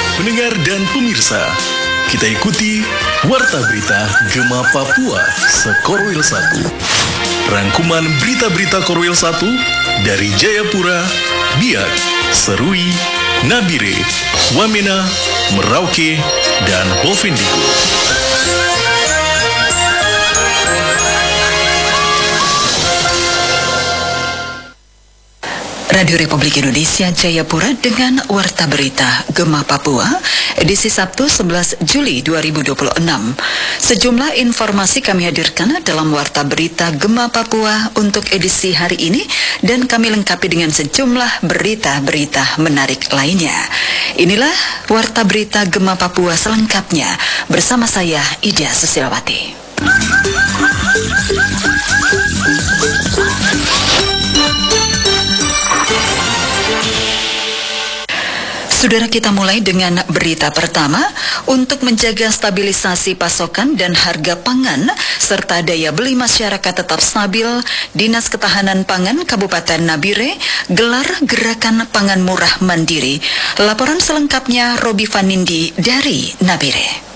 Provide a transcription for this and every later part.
Pendengar dan pemirsa, kita ikuti Warta Berita Gema Papua Sekorwil 1. Rangkuman berita-berita Korwil 1 dari Jayapura, Biak, Serui, Nabire, Wamena, Merauke, dan Bovendigul. Radio Republik Indonesia Jayapura dengan Warta Berita Gema Papua, edisi Sabtu 11 Juli 2026. Sejumlah informasi kami hadirkan dalam Warta Berita Gema Papua untuk edisi hari ini, dan kami lengkapi dengan sejumlah berita-berita menarik lainnya. Inilah Warta Berita Gema Papua selengkapnya, bersama saya Ida Susilawati. Saudara, kita mulai dengan berita pertama. Untuk menjaga stabilisasi pasokan dan harga pangan serta daya beli masyarakat tetap stabil, Dinas Ketahanan Pangan Kabupaten Nabire gelar Gerakan Pangan Murah Mandiri. Laporan selengkapnya Robi Vanindi dari Nabire.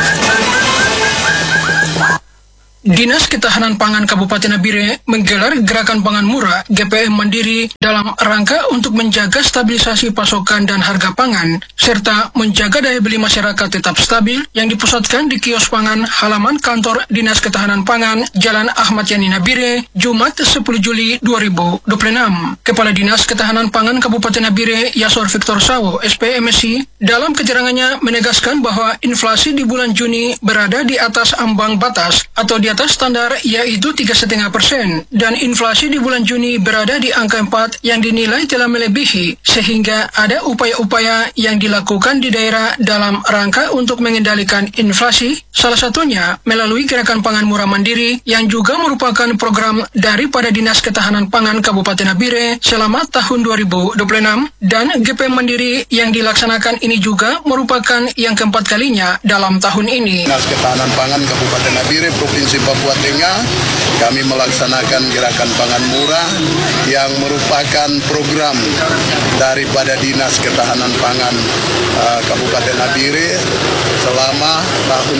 Dinas Ketahanan Pangan Kabupaten Nabire menggelar Gerakan Pangan Murah GPM Mandiri dalam rangka untuk menjaga stabilisasi pasokan dan harga pangan, serta menjaga daya beli masyarakat tetap stabil yang dipusatkan di kios pangan halaman kantor Dinas Ketahanan Pangan Jalan Ahmad Yani Nabire, Jumat 10 Juli 2026. Kepala Dinas Ketahanan Pangan Kabupaten Nabire, Yasor Victor Sawo, SPMSI, dalam keterangannya menegaskan bahwa inflasi di bulan Juni berada di atas ambang batas atau di atas standar, yaitu 3,5%, dan inflasi di bulan Juni berada di angka 4 yang dinilai telah melebihi, sehingga ada upaya-upaya yang dilakukan di daerah dalam rangka untuk mengendalikan inflasi, salah satunya melalui Gerakan Pangan Murah Mandiri yang juga merupakan program daripada Dinas Ketahanan Pangan Kabupaten Nabire selama tahun 2026, dan GPM Mandiri yang dilaksanakan ini juga merupakan yang keempat kalinya dalam tahun ini. Dinas Ketahanan Pangan Kabupaten Nabire Provinsi Papua Tengah, kami melaksanakan Gerakan Pangan Murah yang merupakan program daripada Dinas Ketahanan Pangan Kabupaten Nabire selama tahun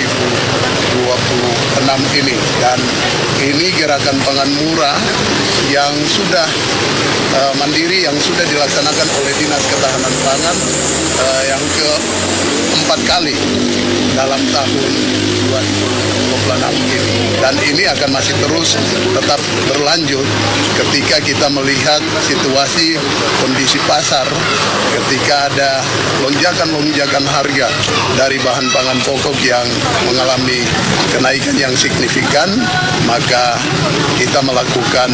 2026 ini. Dan ini Gerakan Pangan Murah yang sudah mandiri, yang sudah dilaksanakan oleh Dinas Ketahanan Pangan yang keempat kali dalam tahun 2026 ini. Dan ini akan masih terus tetap berlanjut ketika kita melihat situasi kondisi pasar, ketika ada lonjakan harga dari bahan pangan pokok yang mengalami kenaikan yang signifikan, maka kita melakukan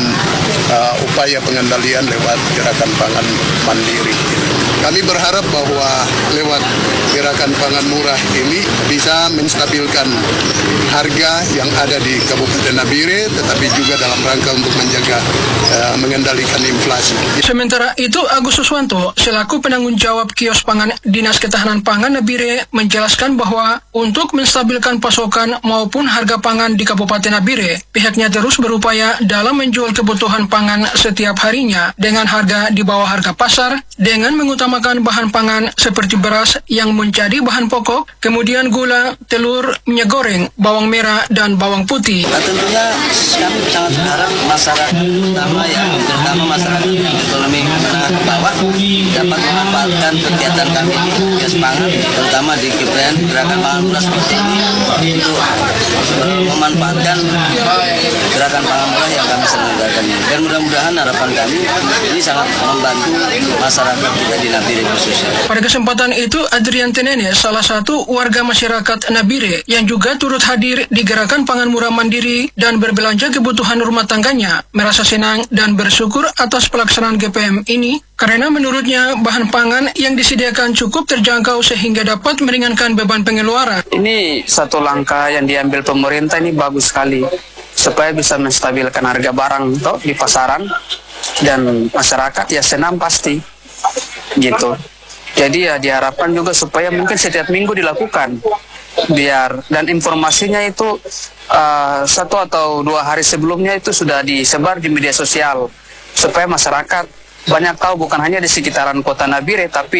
upaya pengendalian lewat Gerakan Pangan Mandiri. Kami berharap bahwa lewat Gerakan Pangan Murah ini bisa menstabilkan harga yang ada di Kabupaten Nabire, tetapi juga dalam rangka untuk menjaga mengendalikan inflasi. Sementara itu, Agus Suswanto selaku penanggung jawab kios pangan Dinas Ketahanan Pangan Nabire menjelaskan bahwa untuk menstabilkan pasokan maupun harga pangan di Kabupaten Nabire, pihaknya terus berupaya dalam menjual kebutuhan pangan setiap harinya dengan harga di bawah harga pasar, dengan mengutamakan bahan pangan seperti beras yang menjadi bahan pokok, kemudian gula, telur, minyak goreng, bawang merah, dan bawang putih. Nah, tentunya kami sangat berharap masyarakat terutama masyarakat ekonomi menengah ke bawah dapat memanfaatkan kegiatan kami di kios pangan, terutama di GPN Gerakan Pangan Murah seperti ini, untuk memanfaatkan Gerakan Pangan Murah yang kami selenggarakan ini. Dan mudah-mudahan harapan kami ini sangat membantu masyarakat kita di Nabire khususnya. Pada kesempatan itu, Adrian Tenene, salah satu warga masyarakat Nabire yang juga turut hadir di Gerakan Pangan Murah Mandiri dan berbelanja kebutuhan rumah tangganya, merasa senang dan bersyukur atas pelaksanaan GPM ini karena menurutnya bahan pangan yang disediakan cukup terjangkau sehingga dapat meringankan beban pengeluaran. Ini satu langkah yang diambil pemerintah, ini bagus sekali supaya bisa menstabilkan harga barang toh di pasaran, dan masyarakat ya senang pasti gitu. Jadi ya diharapkan juga supaya mungkin setiap minggu dilakukan, biar dan informasinya itu 1 atau 2 hari sebelumnya itu sudah disebar di media sosial supaya masyarakat banyak tahu, bukan hanya di sekitaran kota Nabire tapi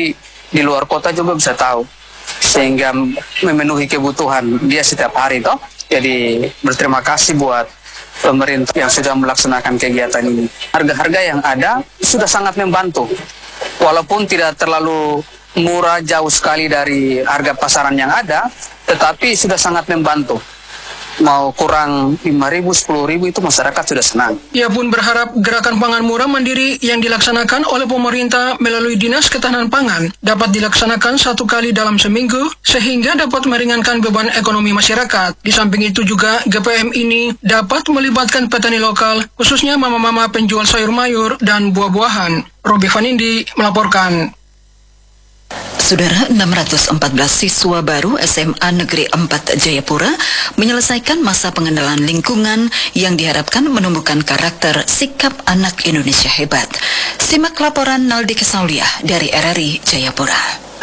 di luar kota juga bisa tahu, sehingga memenuhi kebutuhan dia setiap hari toh. Jadi berterima kasih buat pemerintah yang sudah melaksanakan kegiatan ini. Harga-harga yang ada sudah sangat membantu, walaupun tidak terlalu murah, jauh sekali dari harga pasaran yang ada, tetapi sudah sangat membantu. Mau kurang 5.000, 10.000 itu masyarakat sudah senang. Ia pun berharap gerakan pangan murah mandiri yang dilaksanakan oleh pemerintah melalui Dinas Ketahanan Pangan dapat dilaksanakan 1 kali dalam seminggu sehingga dapat meringankan beban ekonomi masyarakat. Di samping itu juga GPM ini dapat melibatkan petani lokal, khususnya mama-mama penjual sayur mayur dan buah-buahan. Robi Fanindi melaporkan. Saudara, 614 siswa baru SMA Negeri 4 Jayapura menyelesaikan masa pengenalan lingkungan yang diharapkan menumbuhkan karakter sikap anak Indonesia hebat. Simak laporan Naldi Kesauliah dari RRI Jayapura.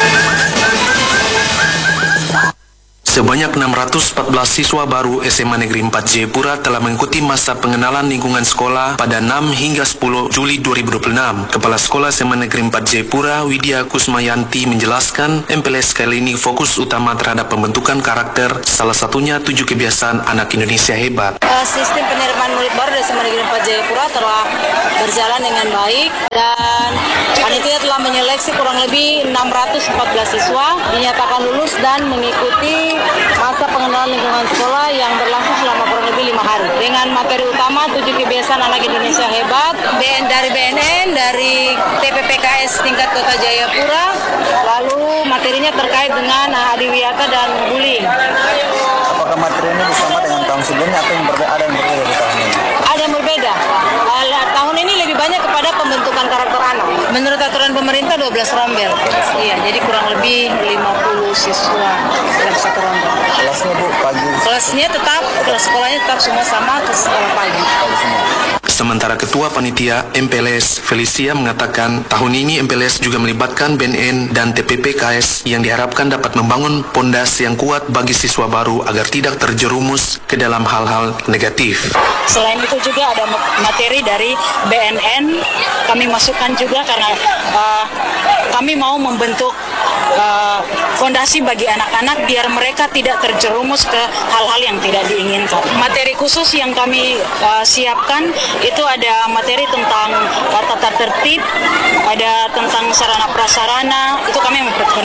Sebanyak 614 siswa baru SMA Negeri 4 Jayapura telah mengikuti masa pengenalan lingkungan sekolah pada 6 hingga 10 Juli 2026. Kepala Sekolah SMA Negeri 4 Jayapura, Widya Kusmayanti menjelaskan, MPLS kali ini fokus utama terhadap pembentukan karakter, salah satunya 7 kebiasaan anak Indonesia hebat. Sistem penerimaan murid baru dari SMA Negeri 4 Jayapura telah berjalan dengan baik dan panitia telah menyeleksi kurang lebih 614 siswa dinyatakan lulus dan mengikuti masa pengenalan lingkungan sekolah yang berlangsung selama kurang lebih 5 hari dengan materi utama 7 kebiasaan anak Indonesia hebat dari BNN, dari TPPKS tingkat Kota Jayapura, lalu materinya terkait dengan adiwiyata dan bullying. Apakah materi ini bersama dengan tahun sebelumnya atau ada yang berbeda di tahun ini? Ada yang berbeda. Tahun ini lebih banyak kepada pembentukan karakter anak. Menurut aturan pemerintah 12 rombel. Iya, jadi kurang lebih 50 siswa dalam satu rombel. Kelasnya Bu, pagi? Kelas sekolahnya tetap semua sama ke sekolah pagi. Sementara Ketua Panitia MPLS Felicia mengatakan tahun ini MPLS juga melibatkan BNN dan TPPKS yang diharapkan dapat membangun pondasi yang kuat bagi siswa baru agar tidak terjerumus ke dalam hal-hal negatif. Selain itu juga ada materi dari BNN kami masukkan juga karena kami mau membentuk fondasi bagi anak-anak biar mereka tidak terjerumus ke hal-hal yang tidak diinginkan. Materi khusus yang kami siapkan itu ada materi tentang tata tertib, ada tentang sarana prasarana. Itu kami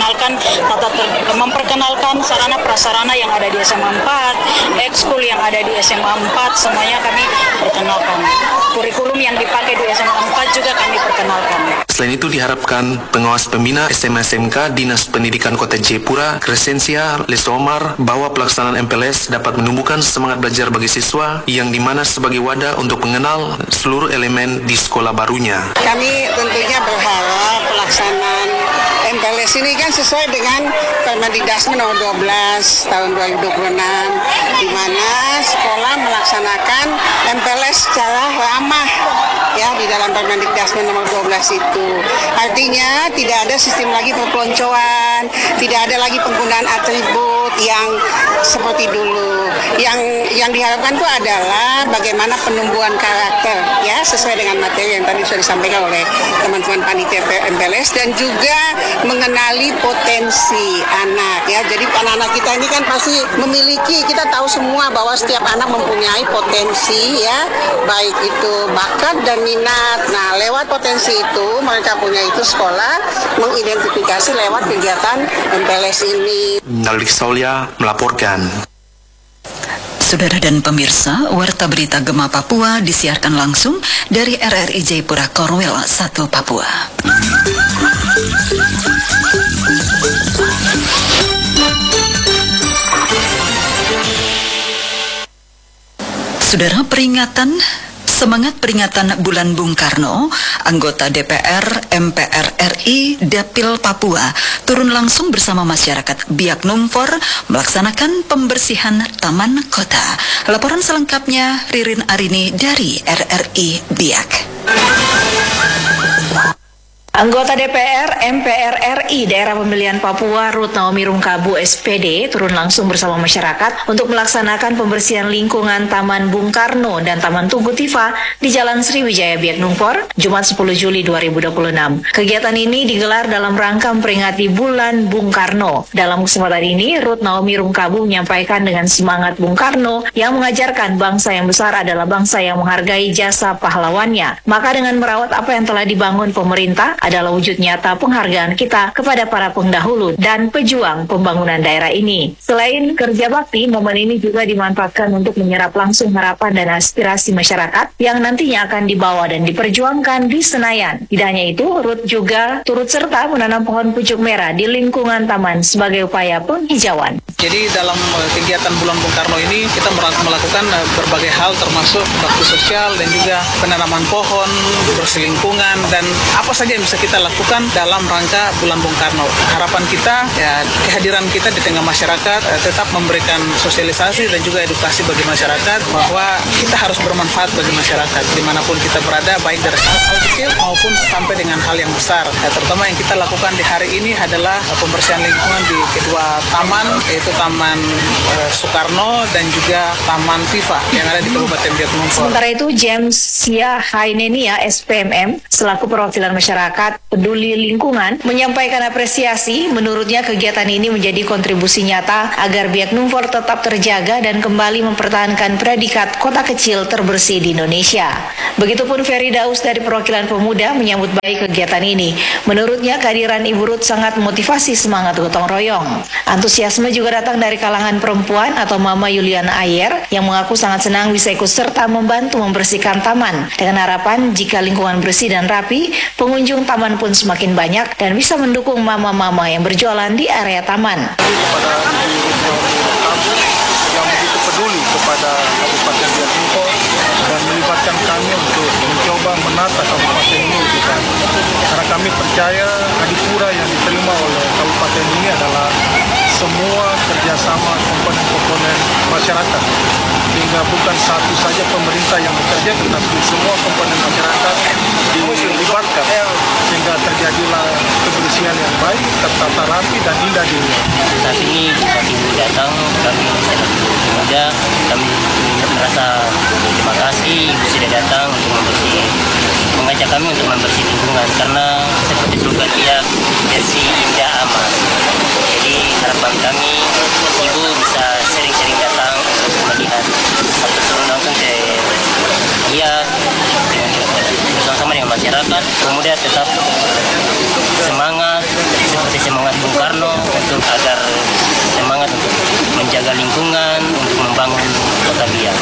memperkenalkan sarana prasarana yang ada di SMA 4, ekskul yang ada di SMA 4, semuanya kami perkenalkan. Kurikulum yang dipakai di SMA 4 juga kami perkenalkan. Selain itu diharapkan pengawas pembina SMA-SMK Dinas Pendidikan Kota Jayapura, Crescencia Lesomar, bahwa pelaksanaan MPLS dapat menumbuhkan semangat belajar bagi siswa yang dimana sebagai wadah untuk mengenal seluruh elemen di sekolah barunya. Kami tentunya berharap pelaksanaan MPLS ini kan sesuai dengan Permendikbud nomor 12 tahun 2026, di mana sekolah melaksanakan MPLS secara ramah ya di dalam Permendikbud nomor 12 itu. Artinya tidak ada sistem lagi perpeloncoan, tidak ada lagi penggunaan atribut yang seperti dulu. Yang diharapkan itu adalah bagaimana penumbuhan karakter ya sesuai dengan materi yang tadi sudah disampaikan oleh teman-teman panitia MPLS dan juga mengenali potensi anak ya. Jadi anak-anak kita ini kan pasti memiliki, kita tahu semua bahwa setiap anak mempunyai potensi ya, baik itu bakat dan minat. Nah, lewat potensi itu mereka punya itu sekolah mengidentifikasi lewat kegiatan MPLS ini. Naldi Kesauliah melaporkan. Saudara dan pemirsa, Warta Berita Gema Papua disiarkan langsung dari RRI Jayapura Korwil 1 Papua. Saudara, semangat peringatan Bulan Bung Karno, anggota DPR MPR RI Dapil Papua turun langsung bersama masyarakat Biak Numfor melaksanakan pembersihan taman kota. Laporan selengkapnya Ririn Arini dari RRI Biak. Anggota DPR MPR RI Daerah Pemilihan Papua Ruth Naomi Rungkabu SPD turun langsung bersama masyarakat untuk melaksanakan pembersihan lingkungan Taman Bung Karno dan Taman Tugu Tifa di Jalan Sriwijaya Biak Numfor, Jumat 10 Juli 2026. Kegiatan ini digelar dalam rangka memperingati Bulan Bung Karno. Dalam kesempatan ini, Ruth Naomi Rungkabu menyampaikan dengan semangat Bung Karno yang mengajarkan bangsa yang besar adalah bangsa yang menghargai jasa pahlawannya. Maka dengan merawat apa yang telah dibangun pemerintah adalah wujud nyata penghargaan kita kepada para pendahulu dan pejuang pembangunan daerah ini. Selain kerja bakti, momen ini juga dimanfaatkan untuk menyerap langsung harapan dan aspirasi masyarakat yang nantinya akan dibawa dan diperjuangkan di Senayan. Tidak hanya itu, Ruth juga turut serta menanam pohon pucuk merah di lingkungan taman sebagai upaya penghijauan. Jadi dalam kegiatan Bulan Bung Karno ini kita melakukan berbagai hal termasuk bakti sosial dan juga penanaman pohon, bersih lingkungan, dan apa saja yang bisa kita lakukan dalam rangka Bulan Bung Karno. Harapan kita, ya, kehadiran kita di tengah masyarakat tetap memberikan sosialisasi dan juga edukasi bagi masyarakat bahwa kita harus bermanfaat bagi masyarakat dimanapun kita berada, baik dari hal kecil maupun sampai dengan hal yang besar. Terutama yang kita lakukan di hari ini adalah pembersihan lingkungan di kedua taman, yaitu Taman Soekarno dan juga Taman Tifa yang ada di Kabupaten Biak Numfor. Sementara itu, James Sia Hainenia SPMM selaku perwakilan masyarakat peduli lingkungan menyampaikan apresiasi. Menurutnya kegiatan ini menjadi kontribusi nyata agar Biak Numfor tetap terjaga dan kembali mempertahankan predikat kota kecil terbersih di Indonesia. Begitupun Ferry Daus dari perwakilan pemuda menyambut baik kegiatan ini. Menurutnya kehadiran Ibu Ruth sangat memotivasi semangat gotong royong. Antusiasme juga datang dari kalangan perempuan atau Mama Yuliana Ayer yang mengaku sangat senang bisa ikut serta membantu membersihkan taman. Dengan harapan jika lingkungan bersih dan rapi, pengunjung taman pun semakin banyak dan bisa mendukung mama-mama yang berjualan di area taman. Yang begitu peduli kepada Kabupaten Biak Numfor dan melibatkan kami untuk mencoba menata kabupaten ini lebih baik. Karena kami percaya adipura yang diterima oleh kabupaten ini adalah semua kerjasama komponen-komponen masyarakat, sehingga bukan satu saja pemerintah yang bekerja, tetapi semua komponen masyarakat dilibatkan, sehingga terjadilah kebersihan yang baik, tertata rapi dan indah dilihat. Saat ini Bupati datang, kami pemuda, kami merasa terima kasih Ibu sudah datang untuk mengajak kami untuk membersih lingkungan, karena seperti slogan dia, bersih, indah, aman. Jadi harapan kami Ibu bisa sering-sering datang untuk melihat atau turun langsung ke Biak bersama-sama dengan masyarakat. Pemuda tetap semangat seperti semangat Bung Karno untuk agar semangat untuk menjaga lingkungan, untuk membangun kota Biak.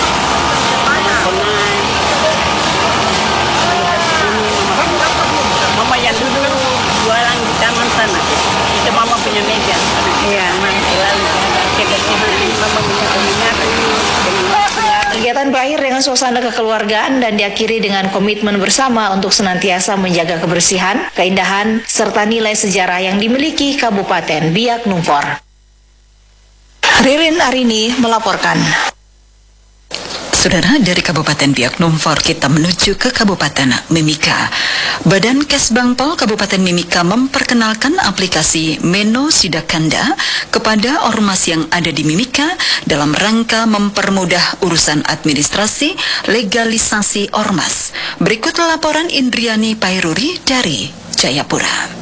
Mama yang dulu jualan di taman sana, itu mama punya meja. Iya, selalu kebersihan mama punya minyak. Kegiatan berakhir dengan suasana kekeluargaan dan diakhiri dengan komitmen bersama untuk senantiasa menjaga kebersihan, keindahan, serta nilai sejarah yang dimiliki Kabupaten Biak Numfor. Ririn Arini melaporkan. Saudara, dari Kabupaten Biak Numfor kita menuju ke Kabupaten Mimika. Badan Kesbangpol Kabupaten Mimika memperkenalkan aplikasi Meno Sidakanda kepada ormas yang ada di Mimika dalam rangka mempermudah urusan administrasi legalisasi ormas. Berikut laporan Indriani Pairuri dari Jayapura.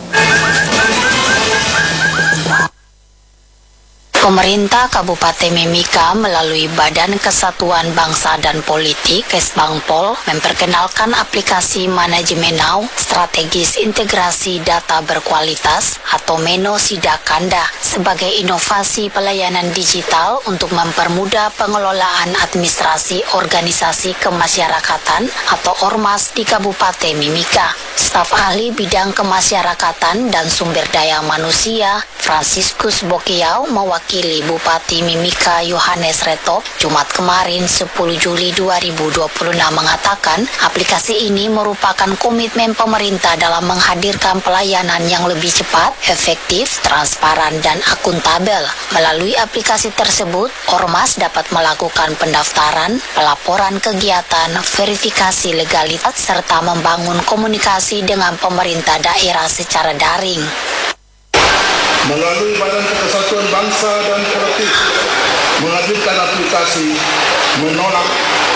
Pemerintah Kabupaten Mimika melalui Badan Kesatuan Bangsa dan Politik Kesbangpol memperkenalkan aplikasi manajemen strategis integrasi data berkualitas atau Meno Sidakanda sebagai inovasi pelayanan digital untuk mempermudah pengelolaan administrasi organisasi kemasyarakatan atau ormas di Kabupaten Mimika. Staf ahli bidang kemasyarakatan dan sumber daya manusia Franciscus Bokiau mewakili diwakili Bupati Mimika Yohanes Retop, Jumat kemarin 10 Juli 2026 mengatakan aplikasi ini merupakan komitmen pemerintah dalam menghadirkan pelayanan yang lebih cepat, efektif, transparan, dan akuntabel. Melalui aplikasi tersebut, Ormas dapat melakukan pendaftaran, pelaporan kegiatan, verifikasi legalitas, serta membangun komunikasi dengan pemerintah daerah secara daring. Melalui Badan Kesatuan Bangsa dan Politik menghadirkan aplikasi menolak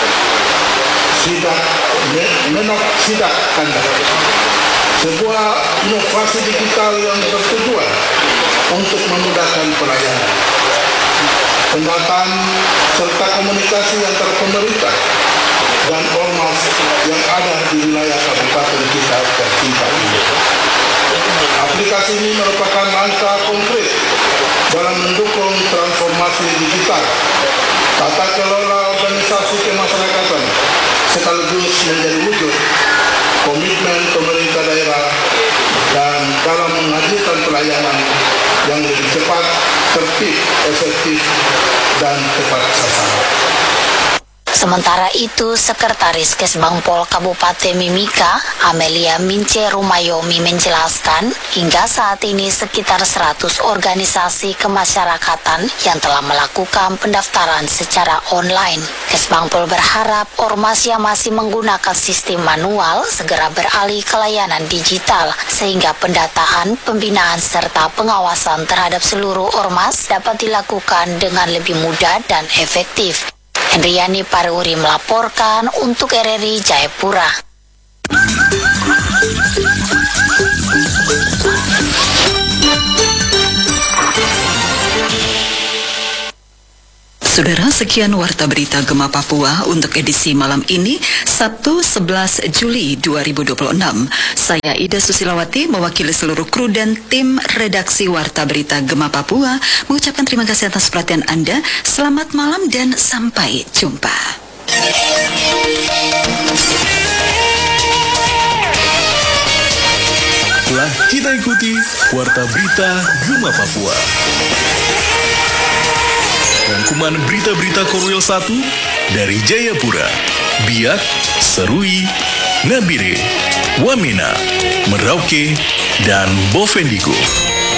sidak kanda, sebuah inovasi digital yang bertujuan untuk memudahkan pelayanan, pendataan serta komunikasi antara pemerintah dan ormas yang ada di wilayah kabupaten kita tercinta ini. Aplikasi ini merupakan langkah konkret dalam mendukung transformasi digital, tata kelola organisasi kemasyarakatan, sekaligus menjadi wujud komitmen pemerintah daerah dan dalam menghadirkan pelayanan yang lebih cepat, tertib, efektif, dan tepat sasaran. Sementara itu, Sekretaris Kesbangpol Kabupaten Mimika, Amelia Mince Rumayomi menjelaskan, hingga saat ini sekitar 100 organisasi kemasyarakatan yang telah melakukan pendaftaran secara online. Kesbangpol berharap ormas yang masih menggunakan sistem manual segera beralih ke layanan digital, sehingga pendataan, pembinaan, serta pengawasan terhadap seluruh ormas dapat dilakukan dengan lebih mudah dan efektif. Hendriani Paruri melaporkan untuk RRI Jayapura. Saudara, sekian Warta Berita Gema Papua untuk edisi malam ini, Sabtu 11 Juli 2026. Saya Ida Susilawati, mewakili seluruh kru dan tim redaksi Warta Berita Gema Papua, mengucapkan terima kasih atas perhatian Anda. Selamat malam dan sampai jumpa. Telah kita ikuti Warta Berita Gema Papua. Rangkuman berita-berita Korwil 1 dari Jayapura, Biak, Serui, Nabire, Wamena, Merauke, dan Bovendigul.